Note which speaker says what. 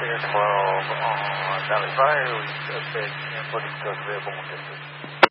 Speaker 1: siamo dalle fare o il tempo di trasferire con un